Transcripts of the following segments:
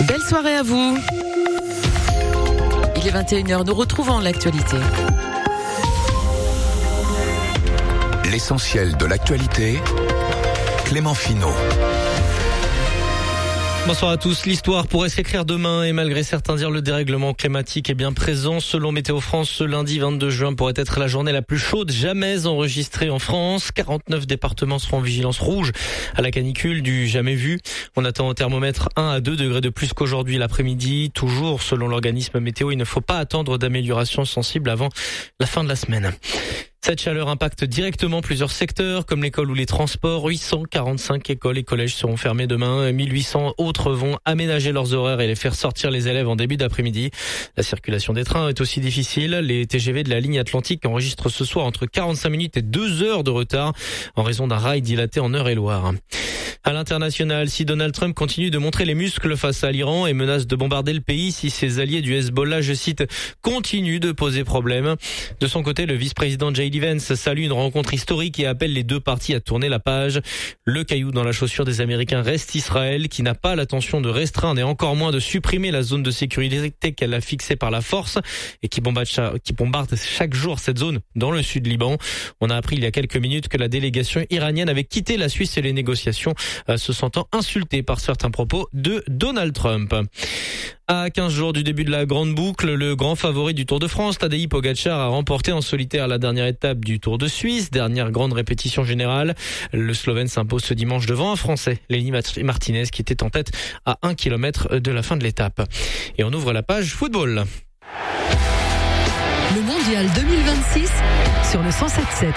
Belle soirée à vous. Il est 21h, nous retrouvons l'actualité. L'essentiel de l'actualité, Clément Finot. Bonsoir à tous. L'histoire pourrait s'écrire demain et malgré certains dires, le dérèglement climatique est bien présent. Selon Météo France, ce lundi 22 juin pourrait être la journée la plus chaude jamais enregistrée en France. 49 départements seront en vigilance rouge à la canicule du jamais vu. On attend au thermomètre 1 à 2 degrés de plus qu'aujourd'hui l'après-midi. Toujours selon l'organisme météo, il ne faut pas attendre d'amélioration sensible avant la fin de la semaine. Cette chaleur impacte directement plusieurs secteurs, comme l'école ou les transports. 845 écoles et collèges seront fermés demain. 1800 autres vont aménager leurs horaires et les faire sortir les élèves en début d'après-midi. La circulation des trains est aussi difficile. Les TGV de la ligne Atlantique enregistrent ce soir entre 45 minutes et 2 heures de retard en raison d'un rail dilaté en Eure-et-Loir. À l'international, si Donald Trump continue de montrer les muscles face à l'Iran et menace de bombarder le pays si ses alliés du Hezbollah, je cite, continuent de poser problème. De son côté, le vice-président J.D. Vance salue une rencontre historique et appelle les deux parties à tourner la page. Le caillou dans la chaussure des Américains reste Israël, qui n'a pas l'intention de restreindre et encore moins de supprimer la zone de sécurité qu'elle a fixée par la force et qui bombarde chaque jour cette zone dans le sud Liban. On a appris il y a quelques minutes que la délégation iranienne avait quitté la Suisse et les négociations, se sentant insultée par certains propos de Donald Trump. À 15 jours du début de la grande boucle, le grand favori du Tour de France, Tadej Pogačar, a remporté en solitaire la dernière étape du Tour de Suisse, dernière grande répétition générale. Le Slovène s'impose ce dimanche devant un Français, Lenny Martinez, qui était en tête à 1 kilomètre de la fin de l'étape. Et on ouvre la page football. Le Mondial 2026 sur le 107.7.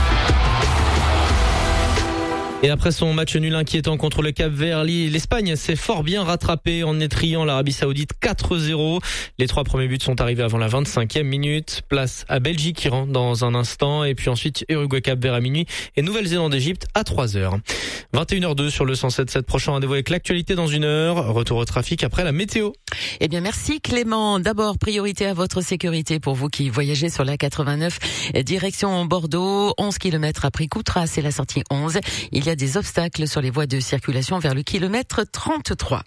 Et après son match nul inquiétant contre le Cap-Vert, l'Espagne s'est fort bien rattrapée en étriant l'Arabie Saoudite 4-0. Les 3 premiers buts sont arrivés avant la 25e minute. Place à Belgique qui rentre dans un instant. Et puis ensuite Uruguay-Cap-Vert à minuit et Nouvelle-Zélande-Égypte à 3h. 21h02 sur le 107.7. Prochain rendez-vous avec l'actualité dans 1 heure. Retour au trafic après la météo. Eh bien, merci Clément. D'abord, priorité à votre sécurité pour vous qui voyagez sur la 89 direction Bordeaux. 11 km après Coutras, c'est la sortie 11. Il y a des obstacles sur les voies de circulation vers le kilomètre 33.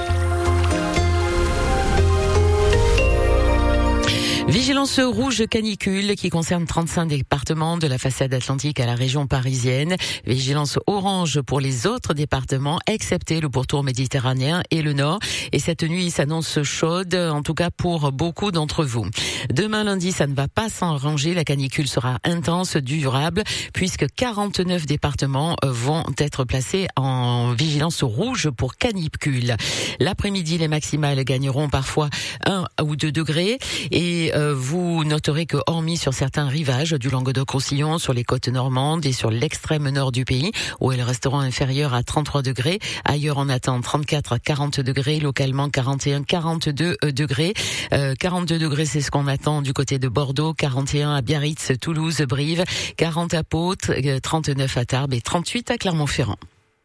Vigilance rouge canicule qui concerne 35 départements de la façade atlantique à la région parisienne. Vigilance orange pour les autres départements, excepté le pourtour méditerranéen et le nord. Et cette nuit s'annonce chaude, en tout cas pour beaucoup d'entre vous. Demain lundi, ça ne va pas s'arranger. La canicule sera intense, durable, puisque 49 départements vont être placés en vigilance rouge pour canicule. L'après-midi, les maximales gagneront parfois 1 ou 2 degrés. Et vous noterez que hormis sur certains rivages du Languedoc-Roussillon, sur les côtes normandes et sur l'extrême nord du pays, où elles resteront inférieures à 33 degrés, ailleurs on attend 34 à 40 degrés, localement 41, 42 degrés. 42 degrés, c'est ce qu'on attend du côté de Bordeaux, 41 à Biarritz, Toulouse, Brive, 40 à Pau, 39 à Tarbes et 38 à Clermont-Ferrand.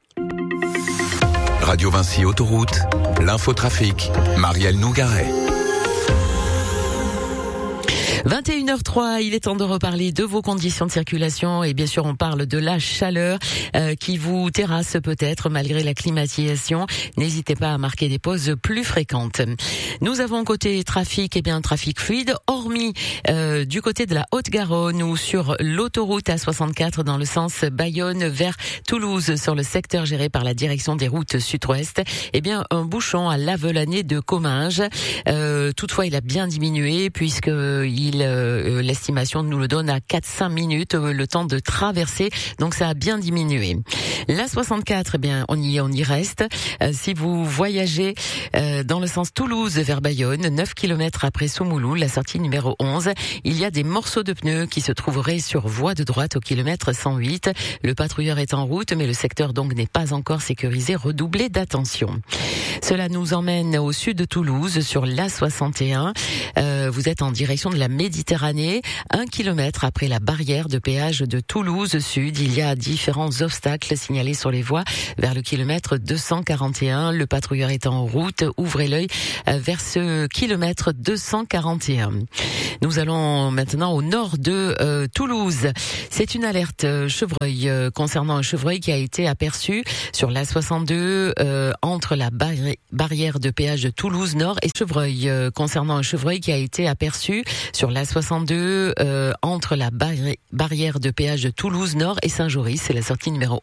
Radio Vinci Autoroute, l'infotrafic, Marielle Nougaret. 21h03, il est temps de reparler de vos conditions de circulation et bien sûr on parle de la chaleur qui vous terrasse peut-être malgré la climatisation. N'hésitez pas à marquer des pauses plus fréquentes. Nous avons côté trafic, un trafic fluide, hormis du côté de la Haute-Garonne ou sur l'autoroute A64 dans le sens Bayonne vers Toulouse sur le secteur géré par la direction des routes sud-ouest. Un bouchon à Lavelanet de Comminges. Toutefois, il a bien diminué puisque l'estimation nous le donne à 4-5 minutes le temps de traverser, donc ça a bien diminué. La 64, on y reste. Si vous voyagez dans le sens Toulouse vers Bayonne, 9 km après Soumouloul, la sortie numéro 11, il y a des morceaux de pneus qui se trouveraient sur voie de droite au kilomètre 108. Le patrouilleur est en route, mais le secteur donc n'est pas encore sécurisé. Redoublez d'attention. Cela nous emmène au sud de Toulouse sur la 61. vous êtes en direction de la Méditerranée, 1 kilomètre après la barrière de péage de Toulouse Sud. Il y a différents obstacles signalés sur les voies vers le kilomètre 241. Le patrouilleur est en route. Ouvrez l'œil vers ce kilomètre 241. Nous allons maintenant au nord de Toulouse. C'est une alerte chevreuil concernant un chevreuil qui a été aperçu sur la 62 entre la barrière de péage de Toulouse Nord et chevreuil concernant un chevreuil qui a été aperçu sur la 62 entre la barrière de péage de Toulouse Nord et Saint-Jory. C'est la sortie numéro